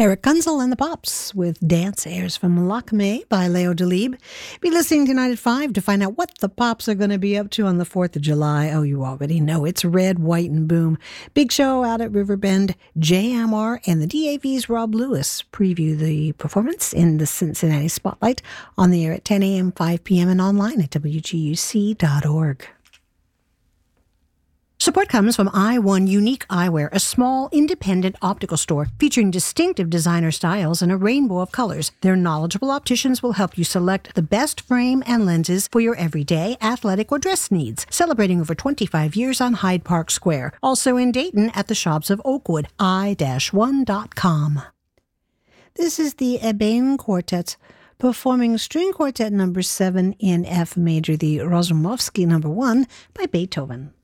Eric Kunzel and the Pops with Dance Airs from Lakme by Leo Delibes. Be listening tonight at 5 to find out what the Pops are going to be up to on the 4th of July. Oh, you already know. It's Red, White, and Boom. Big show out at Riverbend. JMR and the DAV's Rob Lewis preview the performance in the Cincinnati Spotlight on the air at 10 a.m., 5 p.m., and online at WGUC.org. Support comes from I1 Unique Eyewear, a small, independent optical store featuring distinctive designer styles and a rainbow of colors. Their knowledgeable opticians will help you select the best frame and lenses for your everyday, athletic, or dress needs. Celebrating over 25 years on Hyde Park Square. Also in Dayton at the shops of Oakwood, i-1.com. This is the Ebain Quartet performing String Quartet number 7 in F major, the Razumovsky number 1 by Beethoven.